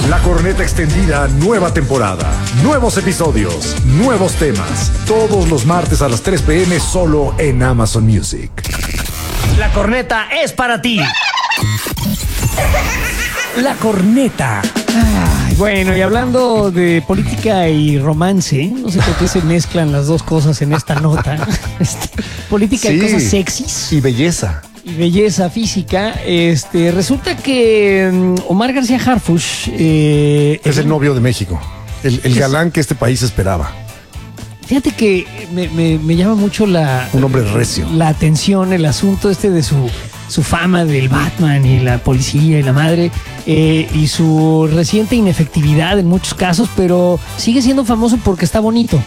La Corneta Extendida, nueva temporada. Nuevos episodios, nuevos temas. Todos los martes a las 3 p.m. solo en Amazon Music. La corneta es para ti. La corneta. Ay, bueno, y hablando de política y romance, no sé por qué se mezclan las dos cosas en esta nota. Política y cosas sexys. Y belleza. Y belleza física. Resulta que Omar García Harfuch es el novio de México. El galán que este país esperaba. Fíjate que me llama mucho un hombre recio. La atención, el asunto de su fama del Batman y la policía y la madre, y su reciente inefectividad en muchos casos, pero sigue siendo famoso porque está bonito.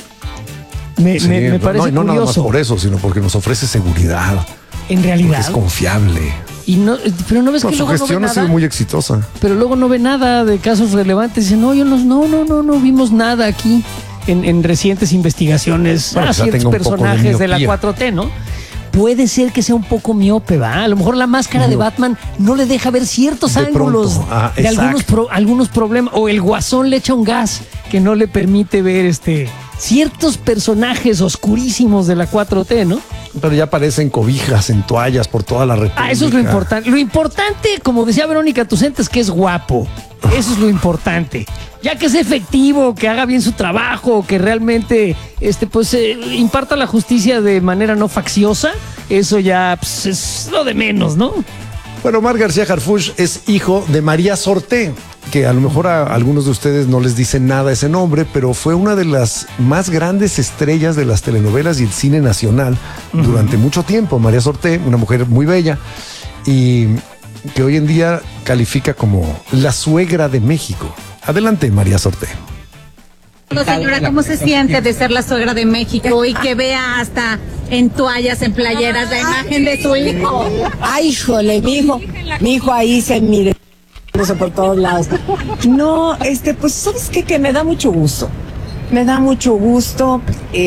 Me parece curioso. No nada más por eso, sino porque nos ofrece seguridad. En realidad. Porque es confiable. Pero no ves que su luego gestión no ve ha sido nada. muy exitosa. Pero luego no ve nada de casos relevantes. Dice, no vimos nada aquí en recientes investigaciones. Bueno, Ciertos personajes de la 4T, ¿no? Puede ser que sea un poco miope, ¿va? A lo mejor la máscara de Batman no le deja ver ciertos ángulos de algunos problemas. O el Guasón le echa un gas que no le permite ver ciertos personajes oscurísimos de la 4T, ¿no? Pero ya aparecen cobijas en toallas por toda la República. Eso es lo importante. Lo importante, como decía Verónica Tucent, es que es guapo. Eso es lo importante. Ya que es efectivo, que haga bien su trabajo, que realmente imparta la justicia de manera no facciosa, eso ya es lo de menos, ¿no? Bueno, Omar García Harfuch es hijo de María Sorté, que a lo mejor a algunos de ustedes no les dice nada ese nombre, pero fue una de las más grandes estrellas de las telenovelas y el cine nacional durante mucho tiempo. María Sorté, una mujer muy bella y que hoy en día califica como la suegra de México. Adelante, María Sorté. Señora, ¿cómo se siente de ser la suegra de México y que vea hasta en toallas, en playeras, la imagen de su hijo? Ay, híjole, mi hijo ahí se mire por todos lados. No, pues, ¿sabes qué? Que me da mucho gusto. Me da mucho gusto.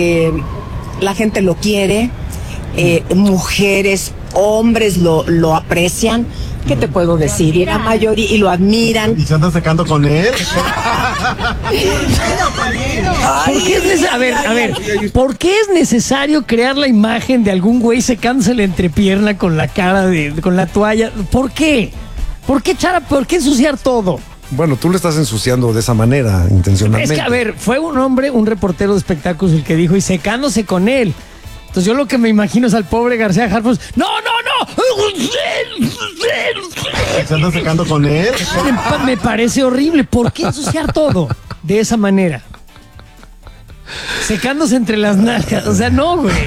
La gente lo quiere. Mujeres, hombres lo aprecian. ¿Qué te puedo decir? Y la mayoría, y lo admiran. ¿Y se andan sacando con él? ¿Por qué ¿por qué es necesario crear la imagen de algún güey secándose la entrepierna con la cara con la toalla? ¿Por qué? ¿Por qué ensuciar todo? Bueno, tú le estás ensuciando de esa manera, intencionalmente. Es que, fue un reportero de espectáculos el que dijo, y secándose con él. Entonces yo lo que me imagino es al pobre García Harfuch. ¡No! ¿Se andan sacando con él? Me parece horrible. ¿Por qué ensuciar todo de esa manera? Secándose entre las nalgas. O sea, no, güey.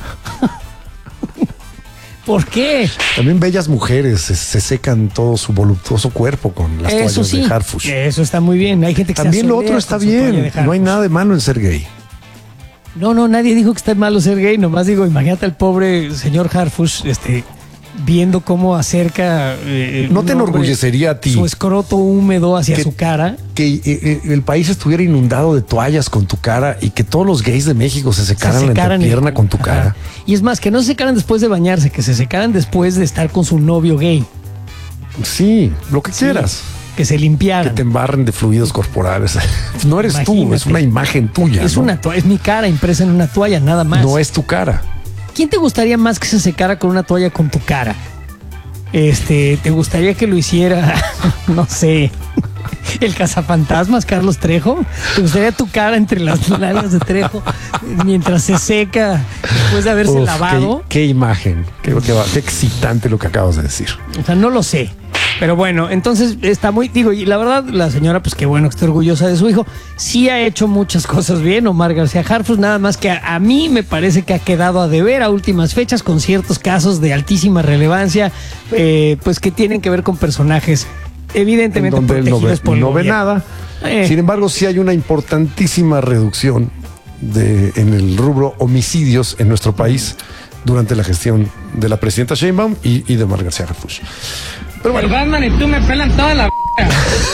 ¿Por qué? También bellas mujeres se secan todo su voluptuoso cuerpo con las toallas de Harfuch. Eso está muy bien. Hay gente que también lo otro está bien. No hay nada de malo en ser gay. No, nadie dijo que está malo ser gay. Nomás digo, imagínate al pobre señor Harfuch, viendo cómo acerca. ¿No te enorgullecería a ti su escroto húmedo hacia su cara? Que el país estuviera inundado de toallas con tu cara y que todos los gays de México se secaran la entrepierna con tu cara. Y es más, que no se secaran después de bañarse, que se secaran después de estar con su novio gay. Sí, lo que quieras. Que se limpiaran. Que te embarren de fluidos corporales. No eres tú, es una imagen tuya. Es es mi cara impresa en una toalla, nada más. No es tu cara. ¿Quién te gustaría más que se secara con una toalla con tu cara? ¿Te gustaría que lo hiciera, no sé, el cazafantasmas Carlos Trejo? ¿Te gustaría tu cara entre las nalgas de Trejo mientras se seca después de haberse lavado? Qué imagen, qué excitante lo que acabas de decir. O sea, no lo sé. Pero bueno, entonces está y la verdad, la señora, pues qué bueno que esté orgullosa de su hijo. Sí ha hecho muchas cosas bien, Omar García Harfuch, nada más que a mí me parece que ha quedado a deber a últimas fechas con ciertos casos de altísima relevancia, pues que tienen que ver con personajes evidentemente donde protegidos por el no ve gobierno. nada. Sin embargo, sí hay una importantísima reducción en el rubro homicidios en nuestro país durante la gestión de la presidenta Sheinbaum y de Omar García Harfuch. Pero bueno. El Batman y tú me pelan toda la